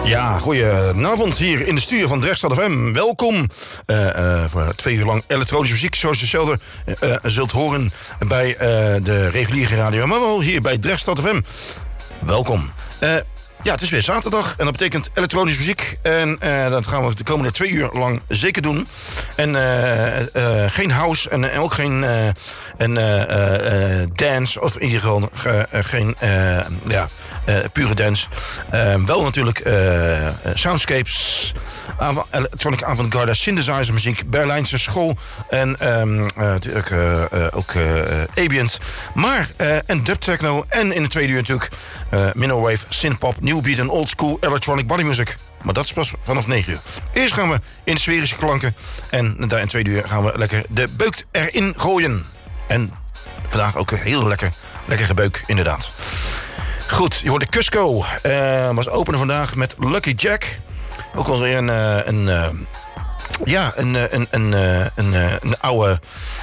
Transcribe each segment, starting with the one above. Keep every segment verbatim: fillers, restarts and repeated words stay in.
Ja, goedenavond hier in de studio van Drechtstad F M. Welkom uh, uh, voor twee uur lang elektronische muziek, zoals je zelden uh, zult horen bij uh, de reguliere radio, maar wel hier bij Drechtstad F M. Welkom. Uh, Ja, het is weer zaterdag en dat betekent elektronische muziek. En uh, dat gaan we de komende twee uur lang zeker doen. En uh, uh, geen house en, en ook geen uh, en, uh, uh, dance. Of in ieder geval uh, uh, geen uh, ja, uh, pure dance. Uh, wel natuurlijk uh, soundscapes, av- electronic avant-garde, synthesizer muziek, Berlijnse school. En um, uh, natuurlijk uh, uh, ook uh, ambient. Maar, uh, en dub techno. En in de tweede uur natuurlijk uh, middlewave, synthpop, new beat en old school electronic body music. Maar dat is pas vanaf negen uur. Eerst gaan we in de sferische klanken. En daar in tweede uur gaan we lekker de beuk erin gooien. En vandaag ook een heel lekker, lekker gebeuk, inderdaad. Goed, je hoort de Cusco. Uh, was openen vandaag met Lucky Jack. Ook wel weer een, uh, een uh, ja, een, een, een, een, een, een, een oude...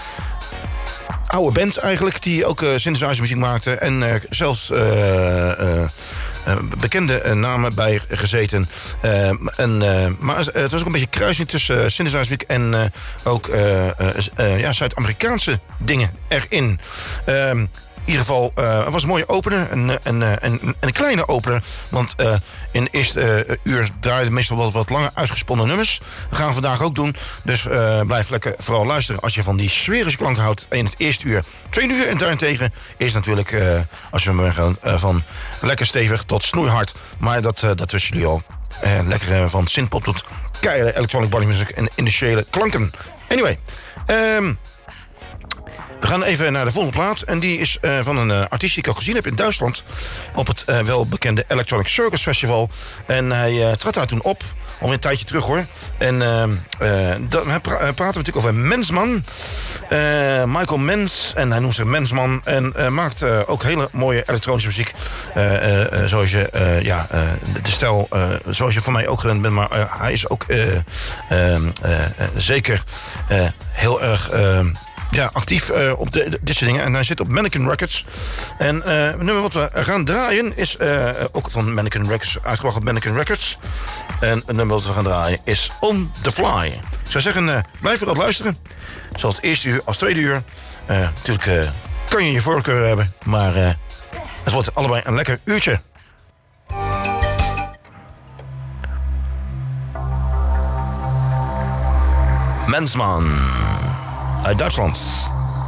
oude band eigenlijk, die ook uh, synthesizer muziek maakte. En uh, zelfs uh, uh, uh, bekende uh, namen bij gezeten. Uh, en, uh, maar uh, het was ook een beetje kruising tussen uh, synthesizer muziek en uh, ook uh, uh, uh, ja, Zuid-Amerikaanse dingen erin. Uh, In ieder geval, uh, het was een mooie opener. Een, een, een, een kleine opener. Want uh, in de eerste uh, uur draaiden meestal wat, wat langer uitgesponnen nummers. Dat gaan we vandaag ook doen. Dus uh, blijf lekker vooral luisteren als je van die sferische klank houdt. In het eerste uur, tweede uur. En daarentegen is natuurlijk, uh, als je maar gaan, uh, van lekker stevig tot snoeihard. Maar dat, uh, dat wisten jullie al. Uh, lekker uh, van synthpop tot keiharde electronic body music en industriële klanken. Anyway. Um, We gaan even naar de volgende plaat. En die is uh, van een uh, artiest die ik al gezien heb in Duitsland. Op het uh, welbekende Electronic Circus Festival. En hij uh, trad daar toen op. Alweer een tijdje terug hoor. En uh, uh, dat, hij pra- praten we natuurlijk over Mensman. Uh, Michael Mens. En hij noemt zich Mensman. En uh, maakt uh, ook hele mooie elektronische muziek. Uh, uh, uh, zoals je, uh, ja, uh, de stijl, uh, zoals je van mij ook gewend bent. Maar uh, hij is ook uh, uh, uh, uh, zeker uh, heel erg... Uh, Ja, actief uh, op de, de, dit soort dingen. En hij zit op Mannequin Records. En uh, het nummer wat we gaan draaien is uh, ook van Mannequin Records, uitgebracht op Mannequin Records. En het nummer wat we gaan draaien is On The Fly. Ik zou zeggen, uh, blijf vooral luisteren. Zoals het eerste uur als tweede uur. Uh, natuurlijk uh, kan je je voorkeur hebben. Maar uh, het wordt allebei een lekker uurtje. Mensman uit Duitsland.